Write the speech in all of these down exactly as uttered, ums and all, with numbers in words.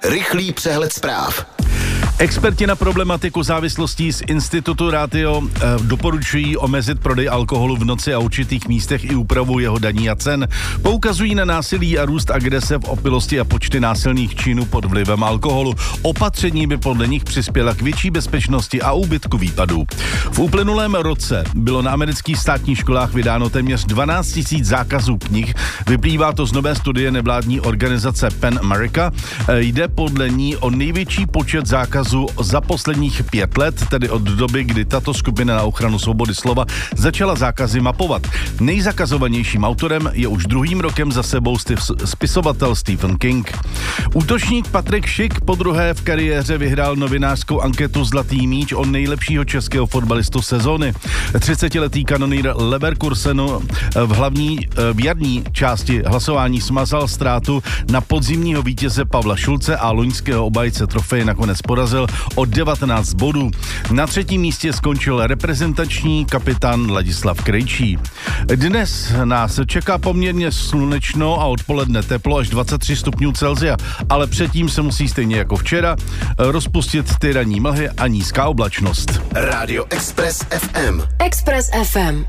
Rychlý přehled zpráv. Experti na problematiku závislostí z Institutu Ratio eh, doporučují omezit prodej alkoholu v noci a určitých místech i úpravu jeho daní a cen. Poukazují na násilí a růst agrese v opilosti a počty násilných činů pod vlivem alkoholu. Opatření by podle nich přispěla k větší bezpečnosti a úbytku výpadů. V uplynulém roce bylo na amerických státních školách vydáno téměř dvanáct tisíc zákazů knih. Vyplývá to z nové studie nevládní organizace Pen America. Eh, jde podle ní o největší počet zákazů za posledních pět let, tedy od doby, kdy tato skupina na ochranu svobody slova začala zákazy mapovat. Nejzakazovanějším autorem je už druhým rokem za sebou spisovatel Stephen King. Útočník Patrik Šik podruhé v kariéře vyhrál novinářskou anketu Zlatý míč o nejlepšího českého fotbalistu sezóny. třicetiletý kanonýr Leverkusenu v hlavní v jarní části hlasování smazal ztrátu na podzimního vítěze Pavla Šulce a loňského obhájce trofeje nakonec porazil o devatenáct bodů. Na třetím místě skončil reprezentační kapitán Ladislav Krejčí. Dnes nás čeká poměrně slunečno a odpoledne teplo až dvacet tři stupňů Celsia, ale předtím se musí stejně jako včera rozpustit ty ranní mlhy a nízká oblačnost. Radio Express F M. Express F M.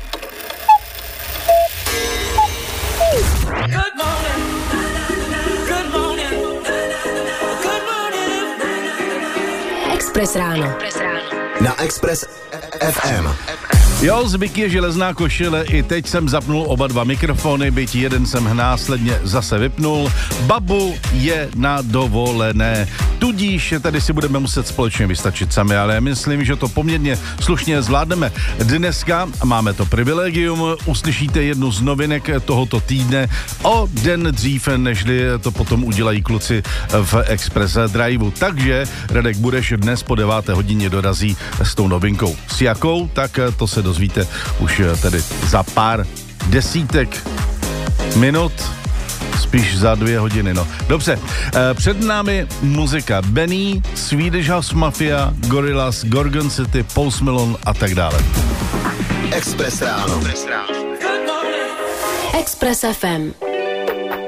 Express ráno. Na Express F M. Jo, zvyk je železná košile, i teď jsem zapnul oba dva mikrofony, byť jeden jsem následně zase vypnul. Babu je na dovolené, tudíž tady si budeme muset společně vystačit sami, ale myslím, že to poměrně slušně zvládneme. Dneska máme to privilegium, uslyšíte jednu z novinek tohoto týdne o den dřív, nežli to potom udělají kluci v Express Driveu. Takže Radek Bureš dnes po deváté hodině dorazí s tou novinkou. S jakou? Tak to se dozvíte už tedy za pár desítek minut, spíš za dvě hodiny, no. Dobře, před námi muzika Benny, Swedish House Mafia, Gorillaz, Gorgon City, Post Malone a tak dále. Express ráno. Express F M.